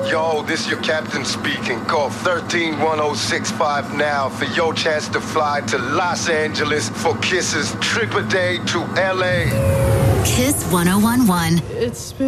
Yo, this your captain speaking. Call 131065 now for your chance to fly to Los Angeles for Kiss's trip a day to LA. Kiss 1011. It's been